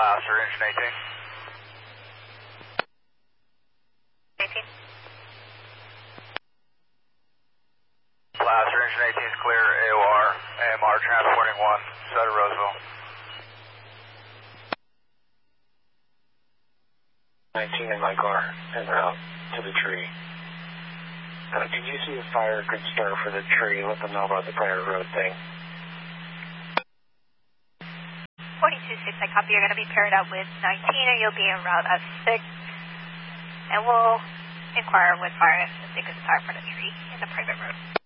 Blaster, engine 18. 18. Blaster, engine 18 is clear, AOR, AMR, transporting 1, side of Roseville. 19 in my car, en route to the tree. Did you see a fire could start for the tree? Let them know about the private road thing. 42-6, I copy. You're going to be paired up with 19 and you'll be en route at 6. And we'll inquire with fire if they could start for the tree in the private road.